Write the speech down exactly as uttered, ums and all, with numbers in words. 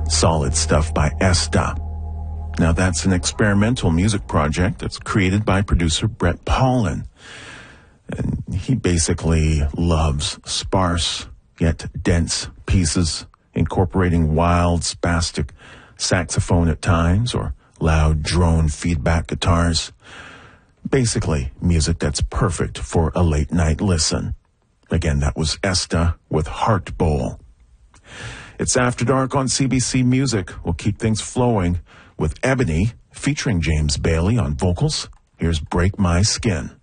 Solid Stuff by Esta. Now that's an experimental music project that's created by producer Brett Paulin. And he basically loves sparse yet dense pieces, incorporating wild, spastic saxophone at times or loud drone feedback guitars. Basically, music that's perfect for a late night listen. Again, that was Esta with Heart Bowl. It's After Dark on C B C Music. We'll keep things flowing with Ebony featuring James Bailey on vocals. Here's Break My Skin.